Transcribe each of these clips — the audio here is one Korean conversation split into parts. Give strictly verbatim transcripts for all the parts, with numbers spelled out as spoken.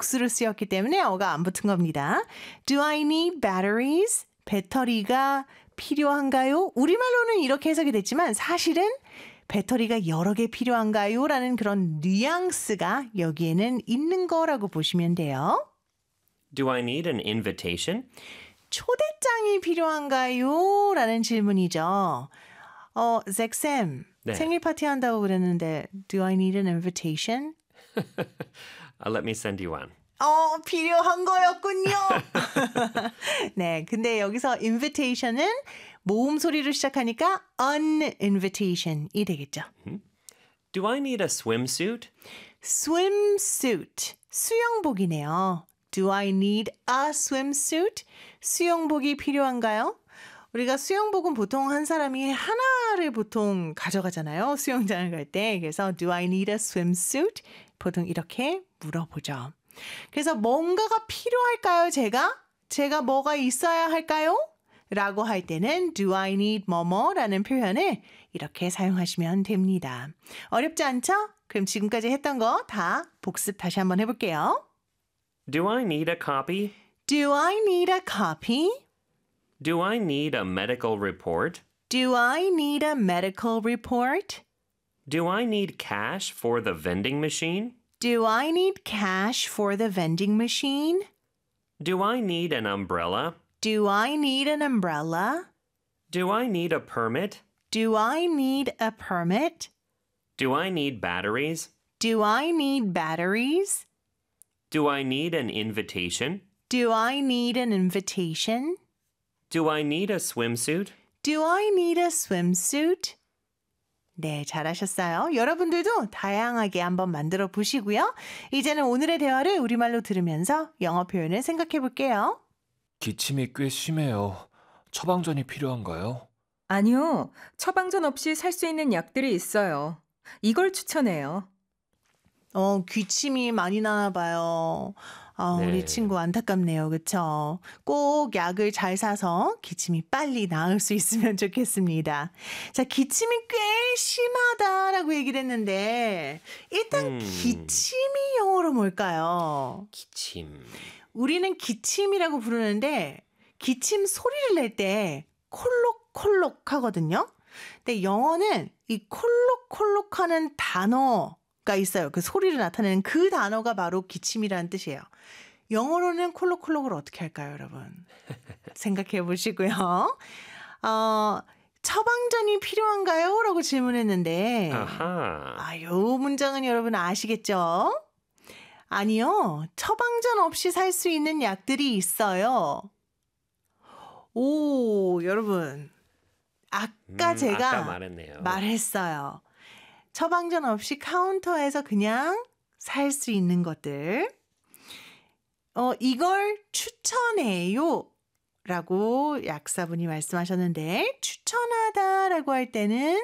복수로 쓰였기 때문에 어가 안 붙은 겁니다. Do I need batteries? 배터리가 필요한가요? 우리말로는 이렇게 해석이 됐지만 사실은 배터리가 여러 개 필요한가요? 라는 그런 뉘앙스가 여기에는 있는 거라고 보시면 돼요. Do I need an invitation? 초대장이 필요한가요? 라는 질문이죠. 어, 잭쌤, 네. 생일 파티 한다고 그랬는데 Do I need an invitation? uh, let me send you one. 어, 필요한 거였군요. 네, 근데 여기서 invitation은 모음 소리로 시작하니까 uninvitation이 되겠죠. Do I need a swimsuit? swimsuit, 수영복이네요. Do I need a swimsuit? 수영복이 필요한가요? 우리가 수영복은 보통 한 사람이 하나를 보통 가져가잖아요. 수영장을 갈 때. 그래서 Do I need a swimsuit? 보통 이렇게 물어보죠. 그래서 뭔가가 필요할까요, 제가? 제가 뭐가 있어야 할까요? 라고 할 때는 Do I need 뭐뭐라는 표현을 이렇게 사용하시면 됩니다. 어렵지 않죠? 그럼 지금까지 했던 거 다 복습 다시 한번 해볼게요. Do I need a copy? Do I need a copy? Do I need a medical report? Do I need a medical report? Do I need cash for the vending machine? Do I need cash for the vending machine? Do I need an umbrella? Do I need an umbrella? Do I need a permit? Do I need a permit? Do I need batteries? Do I need batteries? Do I need an invitation? Do I need an invitation? Do I need a swimsuit? Do I need a swimsuit? 네, 잘하셨어요. 여러분들도 다양하게 한번 만들어 보시고요. 이제는 오늘의 대화를 우리말로 들으면서 영어 표현을 생각해 볼게요. 기침이 꽤 심해요. 처방전이 필요한가요? 아니요. 처방전 없이 살 수 있는 약들이 있어요. 이걸 추천해요. 어, 기침이 많이 나나 봐요. 아, 네. 우리 친구 안타깝네요. 그렇죠? 꼭 약을 잘 사서 기침이 빨리 나을 수 있으면 좋겠습니다. 자, 기침이 꽤 심하다라고 얘기를 했는데 일단 음. 기침이 영어로 뭘까요? 기침. 우리는 기침이라고 부르는데 기침 소리를 낼 때 콜록콜록 하거든요. 근데 영어는 이 콜록콜록 하는 단어가 있어요. 그 소리를 나타내는 그 단어가 바로 기침이라는 뜻이에요. 영어로는 콜록콜록을 어떻게 할까요, 여러분? 생각해 보시고요. 어, 처방전이 필요한가요? 라고 질문했는데 아하. 아, 요 문장은 여러분 아시겠죠? 아니요. 처방전 없이 살 수 있는 약들이 있어요. 오, 여러분. 아까 음, 제가 아까 말했네요. 말했어요. 처방전 없이 카운터에서 그냥 살 수 있는 것들. 어, 이걸 추천해요. 라고 약사분이 말씀하셨는데 추천하다라고 할 때는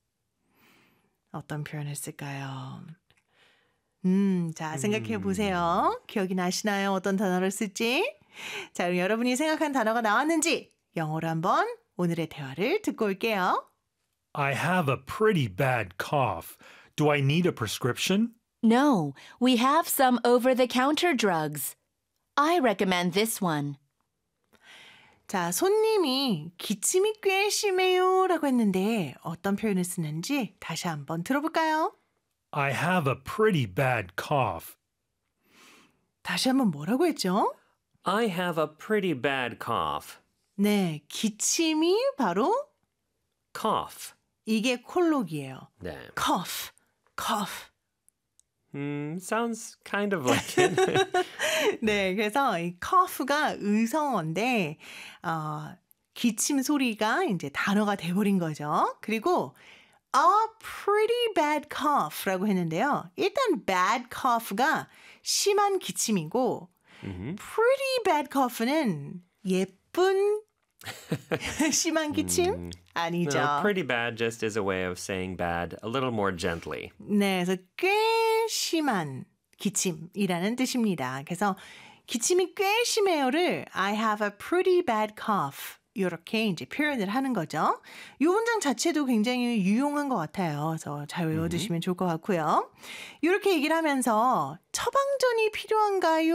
어떤 표현을 쓸까요? 음, 자, 생각해 보세요. 기억이 나시나요? 어떤 단어를 쓸지? 자, 그럼 여러분이 생각한 단어가 나왔는지 영어로 한번 오늘의 대화를 듣고 올게요. I have a pretty bad cough. Do I need a prescription? No, we have some over-the-counter drugs. I recommend this one. 자, 손님이 기침이 꽤 심해요 라고 했는데 어떤 표현을 쓰는지 다시 한번 들어볼까요? I have a pretty bad cough. 다시 한번 뭐라고 했죠? I have a pretty bad cough. 네, 기침이 바로 Cough. 이게 콜록이에요. 네. cough, cough. Hmm, sounds kind of like it. 네, 그래서 이 cough가 의성어인데 어, 기침 소리가 이제 단어가 돼버린 거죠. 그리고 a pretty bad cough라고 했는데요. 일단 bad cough가 심한 기침이고 Mhm. pretty bad cough는 예쁜 심한 기침 음. 아니죠. No, pretty bad just is a way of saying bad a little more gently. 네, 그래서 꽤 심한 기침이라는 뜻입니다. 그래서 기침이 꽤 심해요를 I have a pretty bad cough 이렇게 이제 표현을 하는 거죠. 이 문장 자체도 굉장히 유용한 것 같아요. 그래서 잘 외워두시면 좋을 것 같고요. 이렇게 얘기를 하면서 처방전이 필요한가요?